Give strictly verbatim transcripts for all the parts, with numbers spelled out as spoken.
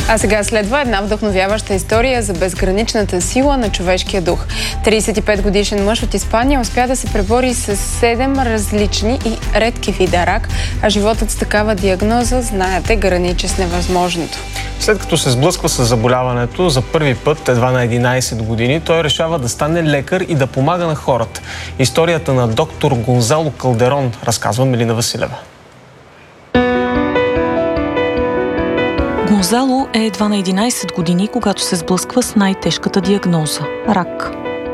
А сега следва една вдъхновяваща история за безграничната сила на човешкия дух. тридесет и пет годишен мъж от Испания успя да се пребори с седем различни и редки вида рак, а животът с такава диагноза, знаете, граничи с невъзможното. След като се сблъсква с заболяването за първи път, едва на единадесет години, той решава да стане лекар и да помага на хората. Историята на доктор Гонзало Калдерон разказва Мелина Василева. Гонзало е едва на единадесет години, когато се сблъсква с най-тежката диагноза – рак.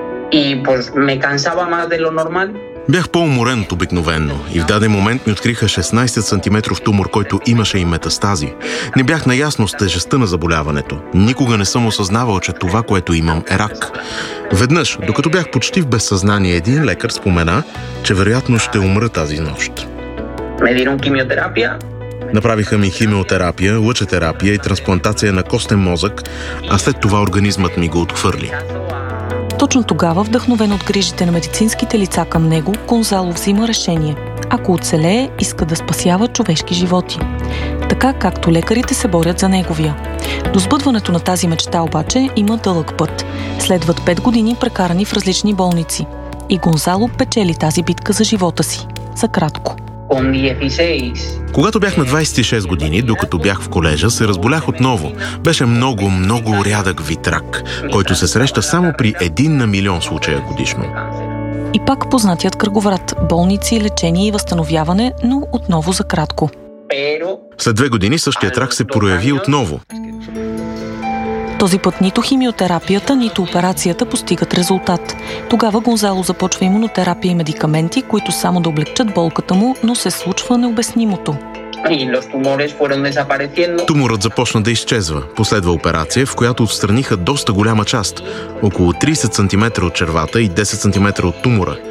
Бях по-уморен от обикновено и в даден момент ми откриха шестнадесет сантиметров тумор, който имаше и метастази. Не бях наясно с тежестта на заболяването. Никога не съм осъзнавал, че това, което имам, е рак. Веднъж, докато бях почти в безсъзнание, един лекар спомена, че вероятно ще умра тази нощ. Направиха ми химиотерапия, лъчетерапия и трансплантация на костен мозък, а след това организмът ми го отхвърли. Точно тогава, вдъхновен от грижите на медицинските лица към него, Гонзало взима решение. Ако оцелее, иска да спасява човешки животи. Така както лекарите се борят за неговия. До сбъдването на тази мечта обаче има дълъг път. Следват пет години прекарани в различни болници. И Гонзало печели тази битка за живота си. За кратко. Когато бях на двадесет и шест години, докато бях в колежа, се разболях отново. Беше много, много рядък вид рак, който се среща само при един на милион случая годишно. И пак познатият кръговрат – болници, лечение и възстановяване, но отново за кратко. След две години същият рак се прояви отново. Този път нито химиотерапията, нито операцията постигат резултат. Тогава Гонзало започва имунотерапия и медикаменти, които само да облегчат болката му, но се случва необяснимото. Туморът започна да изчезва. Последва операция, в която отстраниха доста голяма част. Около тридесет сантиметра от червата и десет сантиметра от тумора.